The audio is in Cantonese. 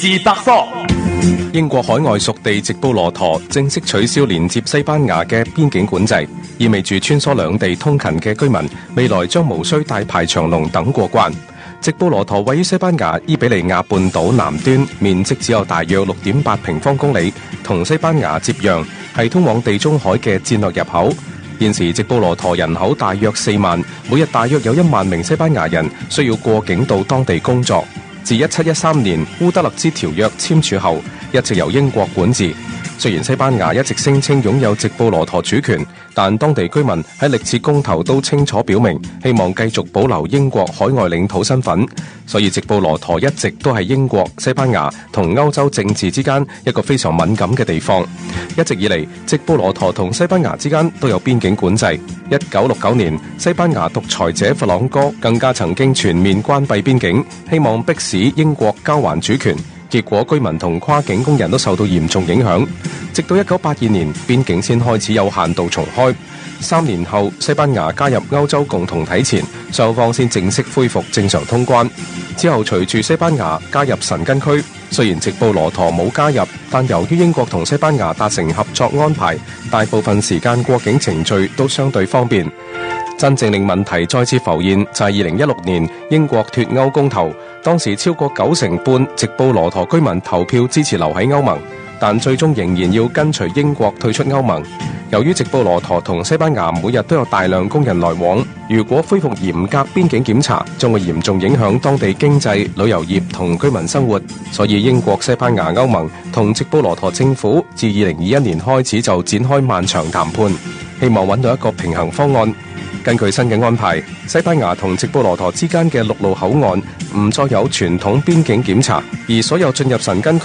事百科。 英國海外屬地直布羅陀正式取消連接西班牙嘅邊境管制，意味住穿梭兩地通勤嘅居民未來將無需大排長龍等過關。直布羅陀位於西班牙伊比利亞半島南端，面積只有大約 6.8 平方公里，同西班牙接壤，係通往地中海嘅戰略入口。現時直布羅陀人口大約4萬，每日大約有1萬名西班牙人需要過境到當地工作。自1713年烏德勒支條約簽署後，一直由英國管治。雖然西班牙一直聲稱擁有直布羅陀主權，但當地居民喺歷次公投都清楚表明，希望繼續保留英國海外領土身份。所以直布羅陀一直都係英國、西班牙同歐洲政治之間一個非常敏感嘅地方。一直以嚟，直布羅陀同西班牙之間都有邊境管制。1969年，西班牙獨裁者弗朗哥更加曾經全面關閉邊境，希望迫使英國交還主權。結果居民同跨境工人都受到嚴重影響，直到1982年邊境先開始有限度重開。3年後，西班牙加入歐洲共同體前，雙方先正式恢復正常通關。之後隨住西班牙加入申根區，雖然直布羅陀冇加入，但由於英國同西班牙達成合作安排，大部分時間過境程序都相對方便。真正令問題再次浮現就係2016年英國脫歐公投，當時超過90%直布羅陀居民投票支持留喺歐盟，但最終仍然要跟隨英國退出歐盟。由於直布羅陀同西班牙每日都有大量工人來往，如果恢復嚴格邊境檢查，將會嚴重影響當地經濟、旅遊業同居民生活。所以英國、西班牙、歐盟同直布羅陀政府自2021年開始就展開漫長談判，希望揾到一個平衡方案。根據新嘅安排，西班牙同直布羅陀之間嘅陸路口岸唔再有傳統邊境檢查，而所有進入申根區